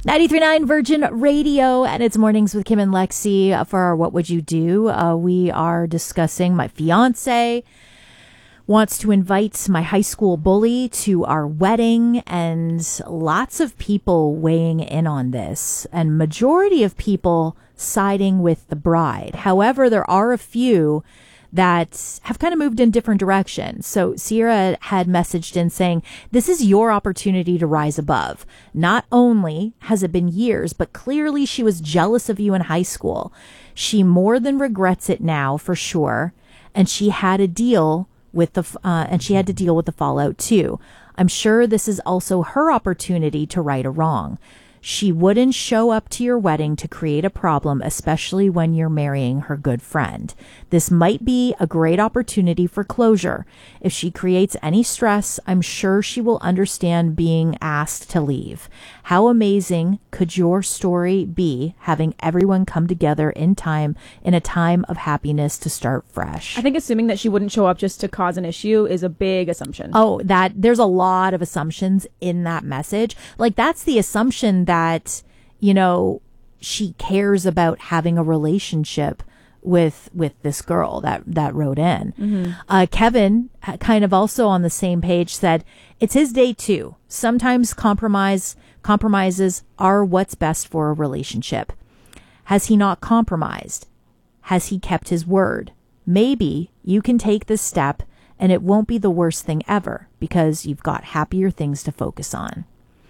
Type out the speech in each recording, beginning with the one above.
93.9 Virgin Radio, and it's Mornings with Kim and Lexi for our What Would You Do? We are discussing my fiance wants to invite my high school bully to our wedding, and lots of people weighing in on this, and majority of people siding with the bride. However, there are a few that have kind of moved in different directions. So Sierra had messaged in saying, this is your opportunity to rise above. Not only has it been years, but clearly she was jealous of you in high school. She more than regrets it now for sure. And she had to deal with the fallout too. I'm sure this is also her opportunity to right a wrong. She wouldn't show up to your wedding to create a problem, especially when you're marrying her good friend. This might be a great opportunity for closure. If she creates any stress, I'm sure she will understand being asked to leave. How amazing could your story be, having everyone come together in a time of happiness to start fresh? I think assuming that she wouldn't show up just to cause an issue is a big assumption. Oh, there's a lot of assumptions in that message. Like, that's the assumption that, you know, she cares about having a relationship with this girl that wrote in. Mm-hmm. Kevin, kind of also on the same page, said it's his day too. Sometimes compromises are what's best for a relationship. Has he not compromised? Has he kept his word? Maybe you can take this step and it won't be the worst thing ever because you've got happier things to focus on.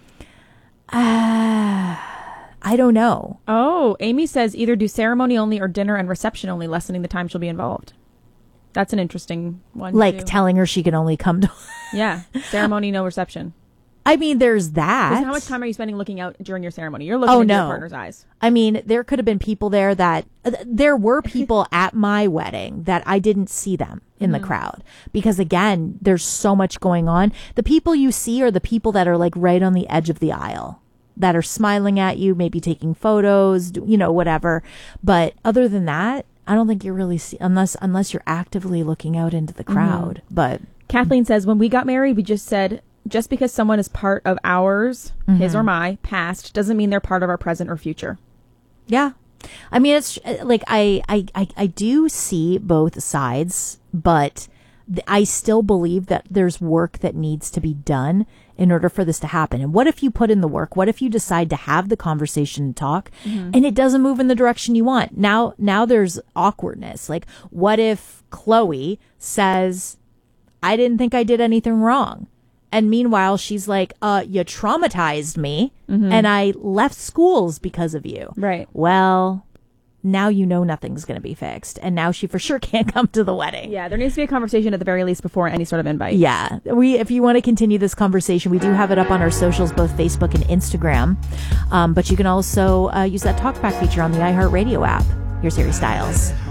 I don't know. Oh, Amy says either do ceremony only or dinner and reception only, lessening the time she'll be involved. That's an interesting one. Like too. Telling her she can only come to... Yeah, ceremony, no reception. I mean, there's that. Because how much time are you spending looking out during your ceremony? You're looking into your partner's eyes. I mean, there could have been people there that... there were people at my wedding that I didn't see them in the crowd. Because again, there's so much going on. The people you see are the people that are like right on the edge of the aisle, that are smiling at you, maybe taking photos, you know, whatever. But other than that, I don't think you're really unless you're actively looking out into the crowd. But Kathleen says, when we got married, we just said, just because someone is part of ours, his or my past, doesn't mean they're part of our present or future. Yeah. I mean, it's like, I do see both sides, but I still believe that there's work that needs to be done in order for this to happen. And what if you put in the work? What if you decide to have the conversation and talk and it doesn't move in the direction you want? Now there's awkwardness. Like, what if Chloe says, I didn't think I did anything wrong. And meanwhile, she's like, you traumatized me and I left schools because of you. Right. Well, now you know nothing's going to be fixed. And now she for sure can't come to the wedding. Yeah, there needs to be a conversation at the very least before any sort of invite. Yeah. If you want to continue this conversation, we do have it up on our socials, both Facebook and Instagram. But you can also use that TalkBack feature on the iHeartRadio app. Here's Harry Styles.